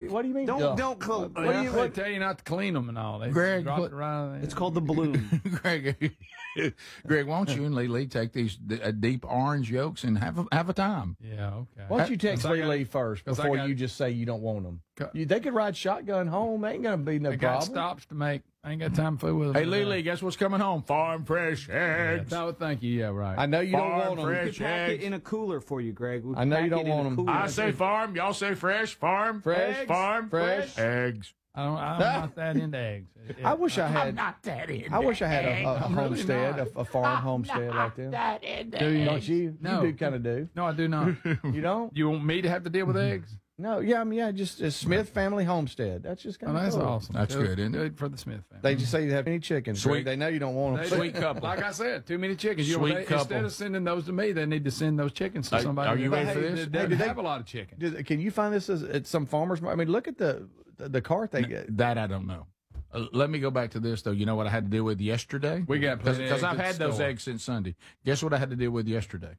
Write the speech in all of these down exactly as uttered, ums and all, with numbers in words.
what do you mean? Don't duh? don't call. What do you, they tell you not to clean them and all. They Greg, drop what- it right there. It's called the balloon. Greg, Greg, why don't you and Lily take these d- uh, deep orange yolks and have a, have a time? Yeah, okay. Why don't you text Cause I got- Lily first cause I before got- you just say you don't want them? Co- You, they could ride shotgun home. They ain't gonna be no I got problem. stops to make. I ain't got time to fool with them. Hey, Lily, guess what's coming home? Farm fresh Yeah, eggs. that would thank you. Yeah, right. I know you Farm don't want them. We fresh could pack eggs. it in a cooler for you, Greg. We I know pack you don't it in want a 'em. cooler. I say farm. Y'all say fresh. Farm. Fresh. Farm. Fresh. Eggs. I don't, I'm not that into eggs. It- it- I wish I had. not that in. I wish I had a, a, a I'm really homestead, not. a, a farm homestead like that. that in Do you? Don't you? No. You do kind of do. No, I do not. You don't? You want me to have to deal with eggs? No. Yeah. I mean, yeah. Just a Smith family homestead. That's just Oh, kind of that's cool. awesome. That's good, isn't it? Good for the Smith family. They just say you have any chickens. Sweet. Greg. They know you don't want them. They- Sweet couple. Like I said, too many chickens. You Sweet know, they, couple. Instead of sending those to me, they need to send those chickens to Hey, somebody. are you that- ready for that- this? That Hey, doesn't did they- have a lot of chickens. Does- Can you find this as, at some farmers market? I mean, look at the the, the cart they get. That I don't know. Uh, let me go back to this, though. You know what I had to deal with yesterday? We got plenty of Because eggs I've at had the those store. eggs since Sunday. Guess what I had to deal with yesterday?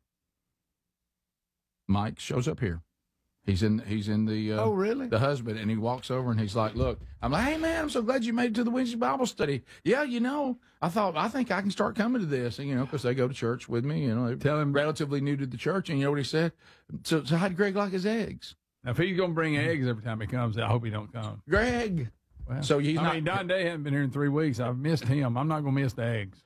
Mike shows up here. He's in He's in the uh, Oh, really? the husband, and he walks over and he's like, "Look," I'm like, "Hey man, I'm so glad you made it to the Wednesday Bible study." Yeah, you know, I thought I think I can start coming to this, and you know, because they go to church with me. You know, they're Tell him- relatively new to the church, and you know what he said? So, so how did Greg like his eggs? Now, if he's going to bring eggs every time he comes, I hope he don't come. Greg. Well, So he's I not. mean, Don Day hasn't been here in three weeks. I've missed him. I'm not going to miss the eggs.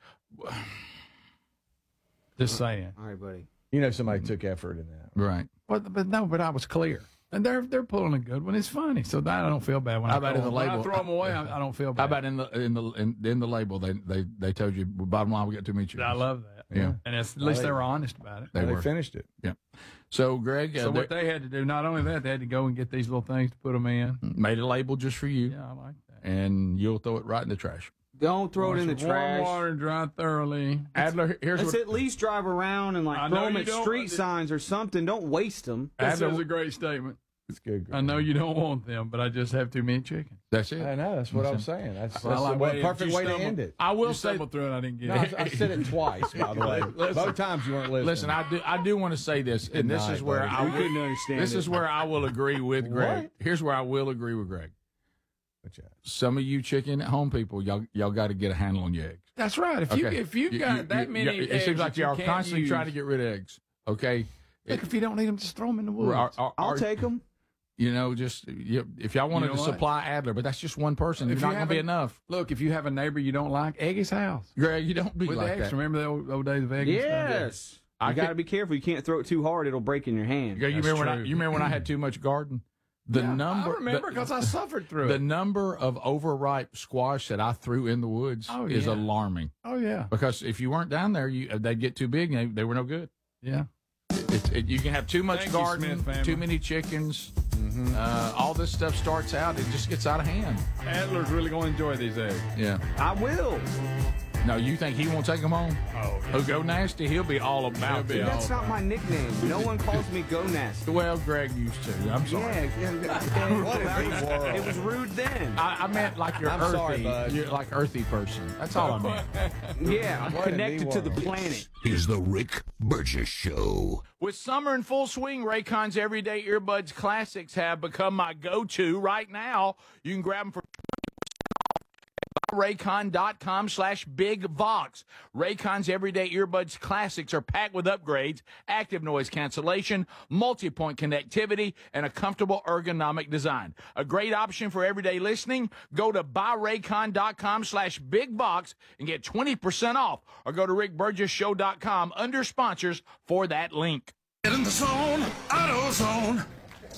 Just saying. All right, buddy. You know, somebody took effort in that. Right. But, but no, but I was clear. And they're they're pulling a good one. It's funny. So that I don't feel bad when How I about throw in the them. When label? I throw them away, I, I don't feel bad. How about in the in the in, in the label? They they they told you bottom line we got too many chickens. I love that. Yeah. And it's, at least they were honest about it. They They, were. finished it. Yeah. So Greg, uh, So what they they had to do, not only that, they had to go and get these little things to put them in. made a label just for you, Yeah, I like that. and you'll throw it right in the trash. Don't throw it in the Wash with warm trash. water and dry thoroughly. Adler, here's Let's what at least drive around and like I throw know them you at don't- street signs or something. Don't waste them. This Adler- is a great statement. It's good. I know you don't want them, but I just have too many chickens. that's it. I know. That's what I'm saying. That's, that's Well, I the waited. way, perfect You way to stumbled- end it. I will You say, stumbled through it. I didn't get No, it. I, I said it twice, by the way. Both times you weren't listening. listen, I do I do want to say this, and this night, is where buddy. I We will, couldn't understand this it. is where I will agree with Greg. What? Here's where I will agree with Greg. What's that? Some of you chicken at home people, y'all y'all got to get a handle on your eggs. That's right. If you Okay. if you got that many, it eggs seems like that you y'all can't constantly use, trying to get rid of eggs. Okay, Look, if you don't need them, just throw them in the woods. Are- are- I'll are- take them. You know, just you, if y'all wanted You know to what? supply Adler, but that's just one person. It's If not you going to be haven't- enough. Look, if you have a neighbor you don't like, egg his house Greg, you don't be with like the eggs. that. Remember the old, old days of eggs? and stuff? Yes. I You got to could- be careful. You can't throw it too hard; it'll break in your hand. Greg, you That's remember when I, true. you remember when I had too much garden? The Yeah, number, I remember the- because I suffered through the it. number of overripe squash that I threw in the woods Oh, is yeah. alarming. Oh yeah, Because if you weren't down there, you they'd get too big and they, they were no good. yeah. It's, it, you can have too much Thank you, garden, Smith family. too many chickens. Uh, all this stuff starts out, it just gets out of hand. Adler's really going to enjoy these eggs. Yeah. I will. No, you think he won't take them home? Oh, Who go nasty? He'll be all about He'll be them. That's not my nickname. No one calls me Go Nasty. Well, Greg used to. I'm sorry. Yeah, yeah, yeah. it was rude then. I, I meant like you're I'm earthy. sorry, bud. You're like earthy person. That's all I meant. Yeah, I'm What a connected to the world. planet. is the Rick Burgess Show. With summer in full swing, Raycon's Everyday Earbuds Classics have become my go-to right now. You can grab them for Raycon.com slash Big Vox. Raycon's Everyday Earbuds Classics are packed with upgrades, active noise cancellation, multi-point connectivity, and a comfortable ergonomic design. A great option for everyday listening. Go to buyraycon.com slash Big Vox and get twenty percent off, or go to rick burgess show dot com under sponsors for that link. Get in the zone, auto zone.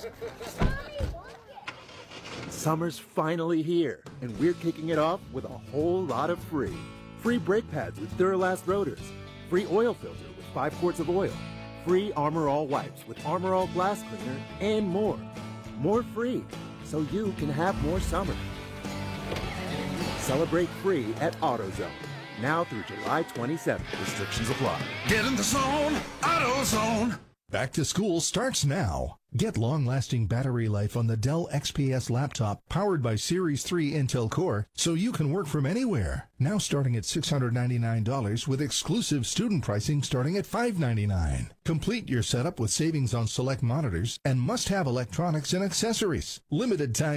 Summer's finally here, and we're kicking it off with a whole lot of free. Free brake pads with Duralast rotors. Free oil filter with five quarts of oil. Free Armor All wipes with Armor All glass cleaner, and more. More free, so you can have more summer. Celebrate free at AutoZone. Now through July twenty-seventh. Restrictions apply. Get in the zone, auto zone. Back to school starts now. Get long-lasting battery life on the Dell X P S laptop powered by Series three Intel Core so you can work from anywhere. Now starting at six hundred ninety-nine dollars with exclusive student pricing starting at five hundred ninety-nine dollars. Complete your setup with savings on select monitors and must-have electronics and accessories. Limited time